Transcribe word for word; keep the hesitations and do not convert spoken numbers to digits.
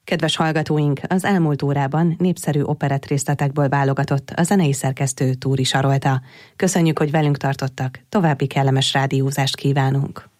Kedves hallgatóink, az elmúlt órában népszerű operett részletekből válogatott a zenei szerkesztő Túri Sarolta. Köszönjük, hogy velünk tartottak, további kellemes rádiózást kívánunk!